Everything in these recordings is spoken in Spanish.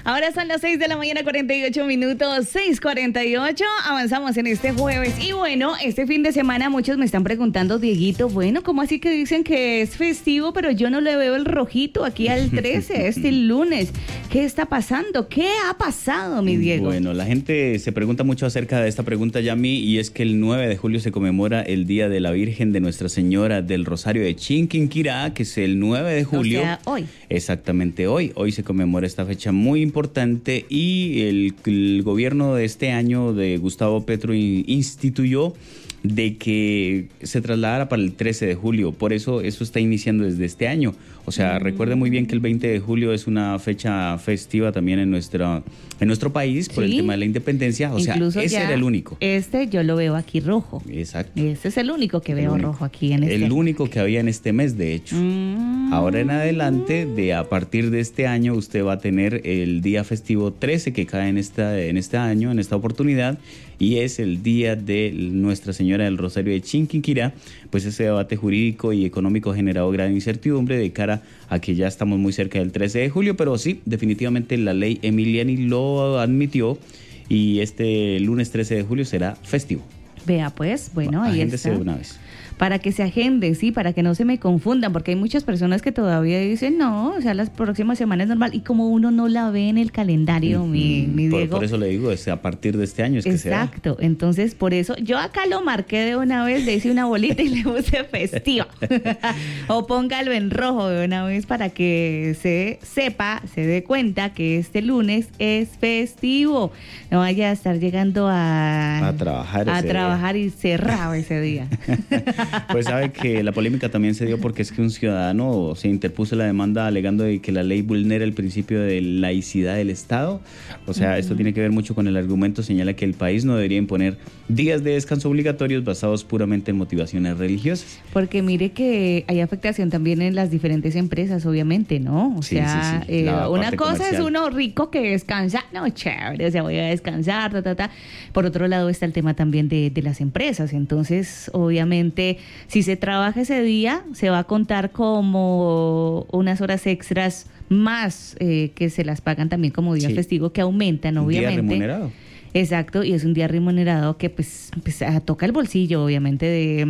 Ahora son las 6 de la mañana, 48 minutos, 6:48. Avanzamos en este jueves. Y bueno, este fin de semana muchos me están preguntando, Dieguito, bueno, ¿cómo así que dicen que es festivo, pero yo no le veo el rojito aquí al 13, este lunes? ¿Qué está pasando? ¿Qué ha pasado, mi Diego? Bueno, la gente se pregunta mucho acerca de esta pregunta, Yami, y es que el 9 de julio se conmemora el Día de la Virgen de Nuestra Señora del Rosario de Chinquinquirá, que es el 9 de julio. O sea, hoy. Exactamente hoy. Hoy se conmemora esta fecha muy importante y el gobierno de este año de Gustavo Petro instituyó de que se trasladara para el 13 de julio. Por eso está iniciando desde este año. O sea, recuerde muy bien que el 20 de julio es una fecha festiva también en nuestro país por el tema de la independencia. O incluso sea, ese era el único. Este yo lo veo aquí rojo. Exacto. Este es el único que veo rojo aquí en este. El único que había en este mes, de hecho. Ahora en adelante, a partir de este año, usted va a tener el día festivo 13 que cae en este año, en esta oportunidad, y es el día de Nuestra Señora del Rosario de Chinquinquirá. Pues ese debate jurídico y económico ha generado gran incertidumbre de cara a que ya estamos muy cerca del 13 de julio, pero sí, definitivamente la ley Emiliani lo admitió y este lunes 13 de julio será festivo. Vea pues, bueno, ahí está. De una vez. Para que se agenden, sí, para que no se me confundan, porque hay muchas personas que todavía dicen, no, o sea, las próximas semanas es normal, y como uno no la ve en el calendario, mi Diego. Por eso le digo, a partir de este año es que se da. Exacto, entonces por eso, yo acá lo marqué de una vez, le hice una bolita y le puse festivo, o póngalo en rojo de una vez para que se sepa, se dé cuenta que este lunes es festivo, no vaya a estar llegando a trabajar y cerrado ese día. Pues sabe que la polémica también se dio porque es que un ciudadano se interpuso la demanda alegando de que la ley vulnera el principio de laicidad del Estado. O sea, esto tiene que ver mucho con el argumento, señala que el país no debería imponer días de descanso obligatorios basados puramente en motivaciones religiosas. Porque mire que hay afectación también en las diferentes empresas, obviamente, ¿no? O sea, sí. Una cosa comercial. Es uno rico que descansa, no, chévere, o sea, voy a descansar, Por otro lado está el tema también de las empresas, entonces, obviamente, si se trabaja ese día, se va a contar como unas horas extras más que se las pagan también como día festivo, que aumentan, obviamente. Un día remunerado. Exacto, y es un día remunerado que pues toca el bolsillo, obviamente,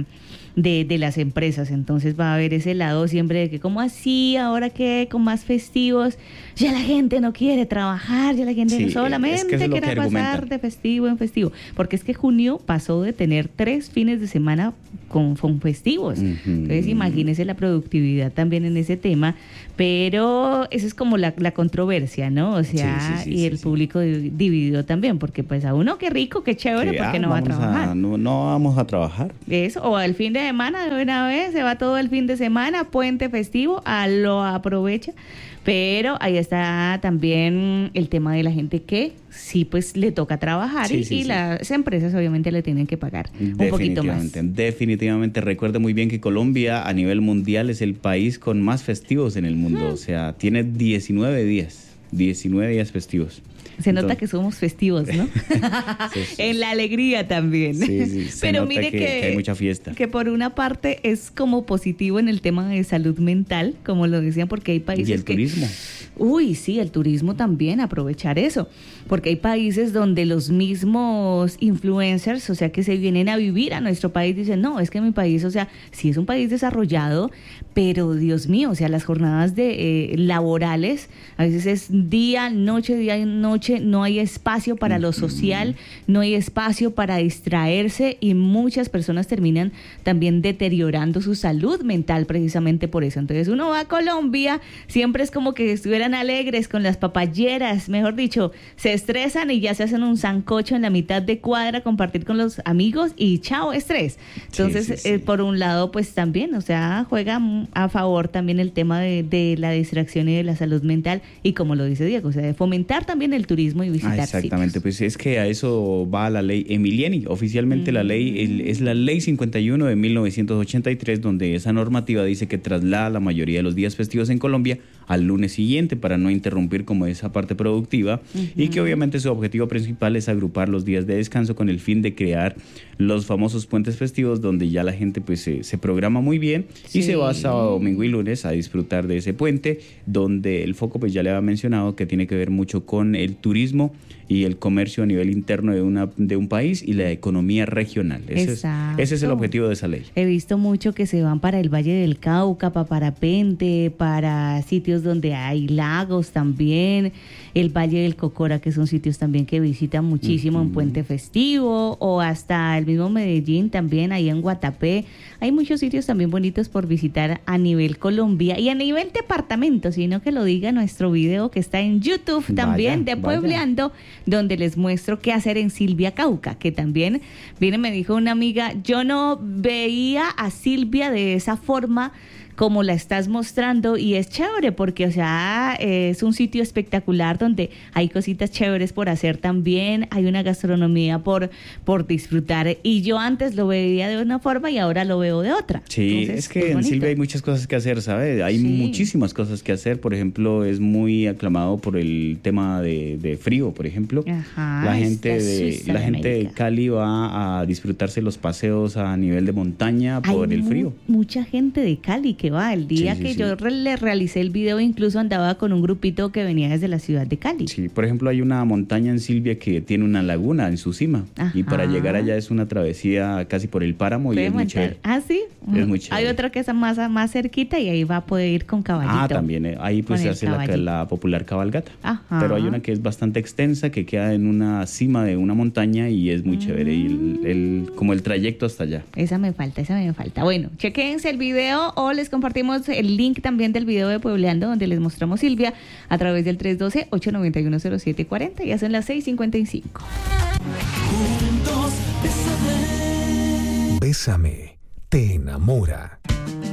de las empresas. Entonces va a haber ese lado siempre de que, ¿cómo así? Ahora que con más festivos, ya la gente no quiere trabajar, ya la gente solamente quiere pasar de festivo en festivo. Porque es que junio pasó de tener 3 fines de semana con festivos. Entonces imagínese la productividad también en ese tema, pero esa es como la controversia, ¿no? O sea, el público dividido también, porque pues a uno qué rico, qué chévere, porque no va a trabajar. No vamos a trabajar. Eso, o al fin de semana de una vez, se va todo el fin de semana, puente festivo, lo aprovecha. Pero ahí está también el tema de la gente que sí pues le toca trabajar y las empresas obviamente le tienen que pagar un poquito más. Definitivamente, recuerde muy bien que Colombia a nivel mundial es el país con más festivos en el mundo, o sea, tiene 19 días festivos. Se nota que somos festivos, ¿no? En la alegría también. Sí, pero mire que hay mucha fiesta. Que por una parte es como positivo en el tema de salud mental, como lo decían, porque hay países y el turismo. Uy, sí, el turismo también, aprovechar eso, porque hay países donde los mismos influencers, o sea, que se vienen a vivir a nuestro país, dicen, no, es que mi país, o sea, sí es un país desarrollado, pero Dios mío, o sea, las jornadas laborales, a veces es día, noche, no hay espacio para lo social, no hay espacio para distraerse y muchas personas terminan también deteriorando su salud mental precisamente por eso. Entonces uno va a Colombia, siempre es como que estuvieran alegres con las papayeras, mejor dicho, se estresan y ya se hacen un sancocho en la mitad de cuadra, compartir con los amigos y chao, estrés. Entonces, por un lado, pues también, o sea, juega a favor también el tema de la distracción y de la salud mental y como lo dice Diego, o sea, de fomentar también el turismo y visitar exactamente, sitios. Pues es que a eso va la ley Emiliani. Oficialmente la ley es la ley 51 de 1983, donde esa normativa dice que traslada la mayoría de los días festivos en Colombia al lunes siguiente para no interrumpir como esa parte productiva y que obviamente su objetivo principal es agrupar los días de descanso con el fin de crear los famosos puentes festivos donde ya la gente pues se programa muy bien y se va sábado, domingo y lunes a disfrutar de ese puente donde el foco pues ya le había mencionado que tiene que ver mucho con el turismo y el comercio a nivel interno de un país y la economía regional. Ese es el objetivo de esa ley. He visto mucho que se van para el Valle del Cauca, para parapente, para sitios donde hay lagos también, el Valle del Cocora, que son sitios también que visitan muchísimo en puente festivo, o hasta el mismo Medellín también, ahí en Guatapé. Hay muchos sitios también bonitos por visitar a nivel Colombia y a nivel departamento, sino que lo diga nuestro video que está en YouTube también de Puebleando, donde les muestro qué hacer en Silvia, Cauca, que también me dijo una amiga, yo no veía a Silvia de esa forma como la estás mostrando y es chévere porque, o sea, es un sitio espectacular donde hay cositas chéveres por hacer también, hay una gastronomía por disfrutar y yo antes lo veía de una forma y ahora lo veo de otra. Sí, entonces, es que en Silvia hay muchas cosas que hacer, ¿sabes? Hay muchísimas cosas que hacer, por ejemplo, es muy aclamado por el tema de frío, por ejemplo. Ajá, la gente de Cali va a disfrutarse los paseos a nivel de montaña por el frío. Mucha gente de Cali que va. El día que yo le realicé el video, incluso andaba con un grupito que venía desde la ciudad de Cali. Sí, por ejemplo, hay una montaña en Silvia que tiene una laguna en su cima. Ajá. Y para llegar allá es una travesía casi por el páramo y es muy chévere. Ah, sí. Es muy chévere. Hay otra que es más cerquita y ahí va a poder ir con caballito. Ah, también. Ahí pues se hace la popular cabalgata. Ajá. Pero hay una que es bastante extensa, que queda en una cima de una montaña y es muy chévere. Y como el trayecto hasta allá. Esa me falta. Bueno, chequense el video o les compartimos el link también del video de Puebleando donde les mostramos Silvia a través del 312-891-0740. Ya son las 6:55. Juntos, bésame. Bésame, te enamora.